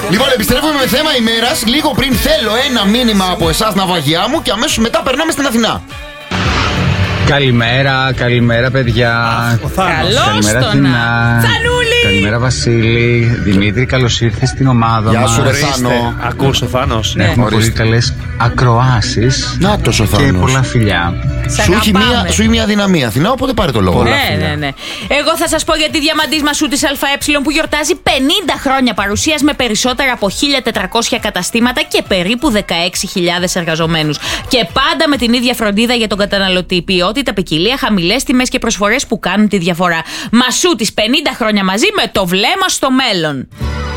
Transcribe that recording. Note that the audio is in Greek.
Λοιπόν, επιστρέφουμε με θέμα ημέρας. Λίγο πριν θέλω ένα μήνυμα από εσάς, ναυαγιά μου, και αμέσως μετά περνάμε στην Αθηνά. Καλημέρα παιδιά. Καλώς τον Θανούλη. Καλημέρα Βασίλη. Δημήτρη, καλώς ήρθες στην ομάδα μας. Γεια σου, Θάνο. Ακούς ο Θάνος. Έχουμε πολύ καλές ακροάσεις. Να τόσο και Θάνος. πολλά φιλιά. Σου έχει μια δυναμία, Αθηνά, οπότε πάρε το λόγο. Ναι. Εγώ θα σας πω για τη διαμαντής Μασού της ΑΕ που γιορτάζει 50 χρόνια παρουσίας με περισσότερα από 1.400 καταστήματα και περίπου 16.000 εργαζομένους. Και πάντα με την ίδια φροντίδα για τον καταναλωτή. Ποιότητα, ποικιλία, χαμηλές τιμές και προσφορές που κάνουν τη διαφορά. Μασού της 50 χρόνια μαζί με το βλέμμα στο μέλλον.